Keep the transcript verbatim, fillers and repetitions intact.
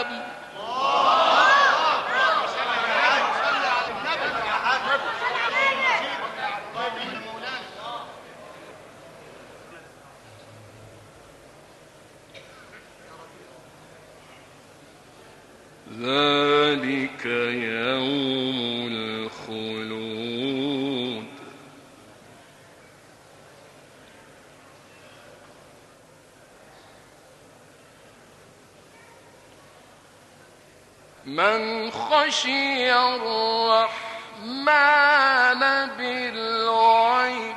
النبي. ذلك يوم الخلود. من خشي الرحمن بالغيب